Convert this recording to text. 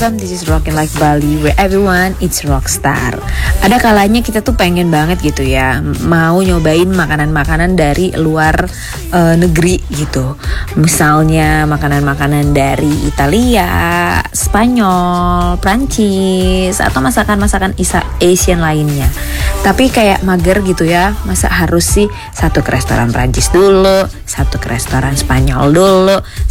This is Rockin' Like Bali, where everyone it's rockstar. Ada kalanya kita tuh pengen banget gitu ya, mau nyobain makanan-makanan dari luar negeri gitu. Misalnya makanan-makanan dari Italia, Spanyol, Prancis, atau masakan-masakan Asian lainnya. Tapi kayak mager gitu ya, masa harus sih satu ke restoran Prancis dulu, satu ke restoran Spanyol dulu,